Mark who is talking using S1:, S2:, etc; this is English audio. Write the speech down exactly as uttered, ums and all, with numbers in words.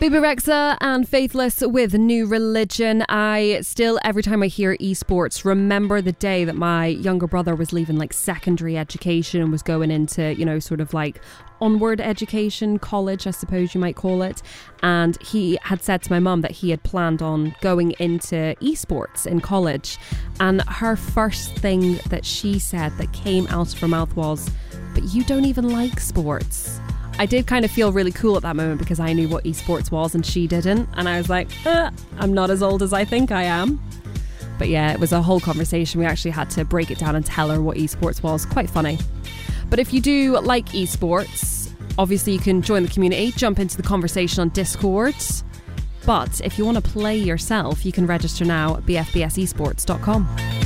S1: Bebe Rexha and Faithless with New Religion. I still, every time I hear esports, remember the day that my younger brother was leaving like secondary education and was going into, you know, sort of like onward education, college, I suppose you might call it. And he had said to my mum that he had planned on going into esports in college. And her first thing that she said that came out of her mouth was, "But you don't even like sports." I did kind of feel really cool at that moment because I knew what esports was and she didn't. And I was like, uh, I'm not as old as I think I am. But yeah, it was a whole conversation. We actually had to break it down and tell her what esports was. Quite funny. But if you do like esports, obviously you can join the community, jump into the conversation on Discord. But if you want to play yourself, you can register now at b f b s esports dot com.